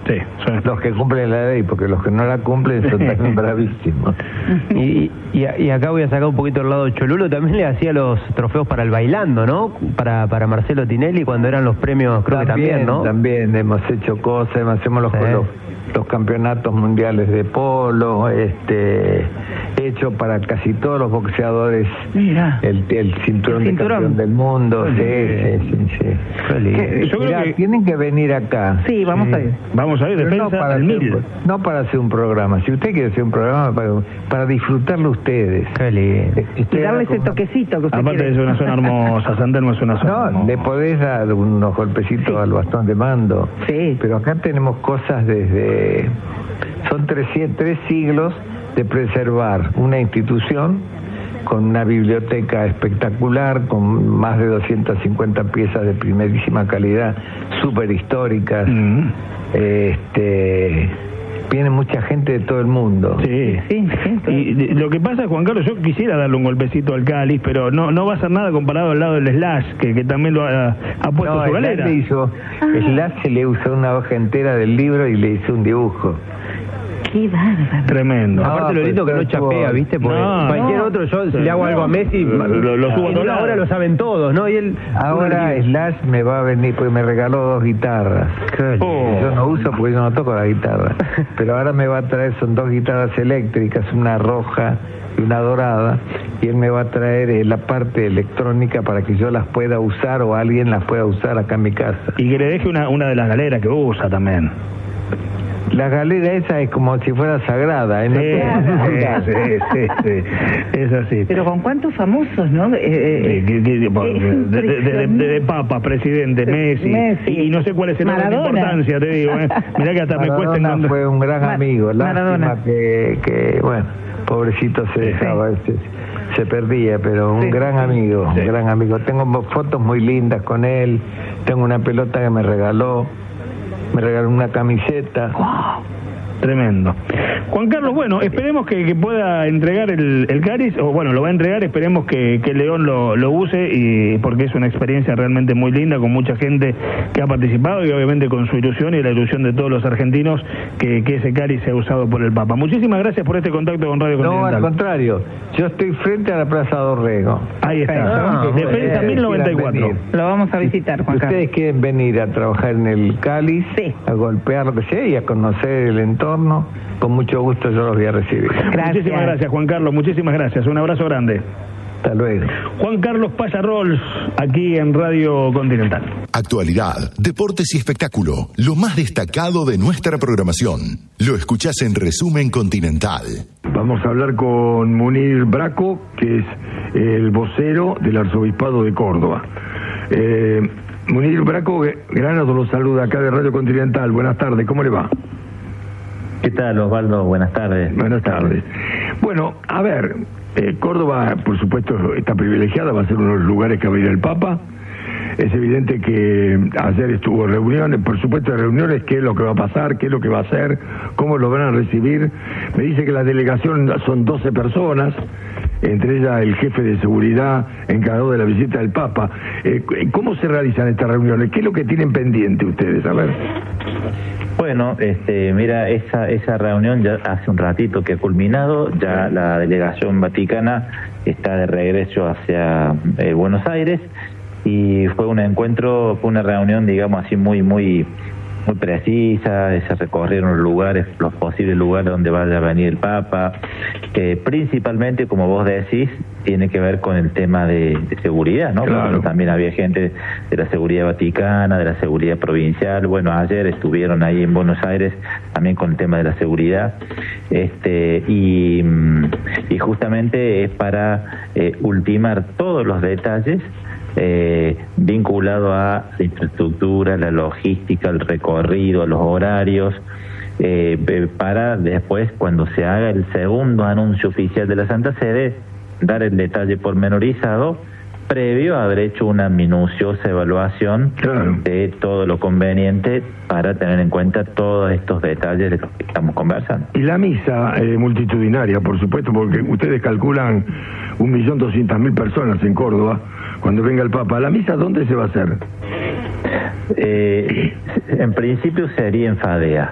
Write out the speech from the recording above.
Sí, los que cumplen la ley, porque los que no la cumplen son también bravísimos. Y acá voy a sacar un poquito el lado cholulo, también le hacía los trofeos para el bailando, ¿no? Para Marcelo Tinelli cuando eran los premios, creo que también, ¿no? También hemos hecho cosas, hacemos los campeonatos mundiales de polo, hecho para casi todos los boxeadores. Mira. El cinturón de campeón del mundo. Sí. Yo creo que tienen que venir acá. Sí, vamos a ir. Vamos a ir, defensa no para hacer un programa. Si usted quiere hacer un programa, para disfrutarlo ustedes. Qué lindo. Y darle ese toquecito que usted aparte quiere. Es una zona hermosa, San Telmo es una zona hermosa. Le podés dar unos golpecitos al bastón de mando. Sí. Pero acá tenemos cosas son 3 siglos de preservar una institución con una biblioteca espectacular, con más de 250 piezas de primerísima calidad, súper históricas. Viene mucha gente de todo el mundo. Sí. Y lo que pasa, Juan Carlos, yo quisiera darle un golpecito al cáliz, pero no va a ser nada comparado al lado del Slash, que también lo ha puesto su galera. Slash se le usó una hoja entera del libro y le hizo un dibujo. Qué bárbaro. Tremendo. Aparte lo lindo que no chapea, ¿viste? Porque cualquier otro, yo si le hago algo a Messi, lo subo a todos lados. Ahora lo saben todos, ¿no? Y él ahora Slash me va a venir porque me regaló 2 guitarras. Yo no uso porque yo no toco la guitarra. Pero ahora me va a traer, son 2 guitarras eléctricas, una roja y una dorada, y él me va a traer la parte electrónica para que yo las pueda usar o alguien las pueda usar acá en mi casa. Y que le deje una de las galeras que usa también. La galera esa es como si fuera sagrada, Sí, es así. Pero con cuántos famosos, ¿no? De Papa, presidente, Messi. Y no sé cuál es el orden de importancia, te digo. Mirá que hasta Maradona me cuesta... fue un gran amigo, lástima que bueno, pobrecito se dejaba, se perdía, pero un gran amigo, un gran amigo. Tengo fotos muy lindas con él, tengo una pelota que me regaló una camiseta. ¡Wow! Tremendo. Juan Carlos, bueno, esperemos que pueda entregar el cáliz, o bueno, lo va a entregar, esperemos que León lo use, y porque es una experiencia realmente muy linda, con mucha gente que ha participado, y obviamente con su ilusión y la ilusión de todos los argentinos que ese cáliz sea usado por el Papa. Muchísimas gracias por este contacto con Radio Continental. No, al contrario, yo estoy frente a la Plaza Dorrego. Ahí está, Defensa 1094. Lo vamos a visitar, Juan Carlos. ¿Ustedes quieren venir a trabajar en el cáliz? Sí. A golpear lo que sea y a conocer el entorno? Con mucho gusto yo los voy a recibir. Muchísimas gracias, Juan Carlos, muchísimas gracias, un abrazo grande. Hasta luego. Juan Carlos Payarols, aquí en Radio Continental. Actualidad, deportes y espectáculo, lo más destacado de nuestra programación. Lo escuchás en Resumen Continental. Vamos a hablar con Munir Braco, que es el vocero del Arzobispado de Córdoba. Munir Braco, Granados lo saluda acá de Radio Continental. Buenas tardes, ¿cómo le va? ¿Qué tal, Osvaldo? Buenas tardes. Buenas tardes. Bueno, a ver, Córdoba, por supuesto, está privilegiada, va a ser uno de los lugares que va a ir el Papa. Es evidente que ayer estuvo reuniones, por supuesto reuniones, qué es lo que va a pasar, qué es lo que va a hacer, cómo lo van a recibir. Me dice que la delegación son 12 personas, entre ellas el jefe de seguridad encargado de la visita del Papa. ¿Cómo se realizan estas reuniones? ¿Qué es lo que tienen pendiente ustedes? A ver. Bueno, mira, esa reunión ya hace un ratito que ha culminado, ya la delegación vaticana está de regreso hacia Buenos Aires, y fue una reunión, digamos así, muy precisa. Se recorrieron los posibles lugares donde vaya a venir el Papa, principalmente, como vos decís, tiene que ver con el tema de seguridad, ¿no? Claro. También había gente de la seguridad vaticana, de la seguridad provincial. Bueno, ayer estuvieron ahí en Buenos Aires también con el tema de la seguridad, y justamente es para ultimar todos los detalles vinculado a la infraestructura, la logística, el recorrido, los horarios, para después, cuando se haga el segundo anuncio oficial de la Santa Sede, dar el detalle pormenorizado previo a haber hecho una minuciosa evaluación de todo lo conveniente para tener en cuenta todos estos detalles de los que estamos conversando. Y la misa multitudinaria, por supuesto, porque ustedes calculan 1.200.000 personas en Córdoba cuando venga el Papa. ¿La misa dónde se va a hacer? En principio sería en Fadea.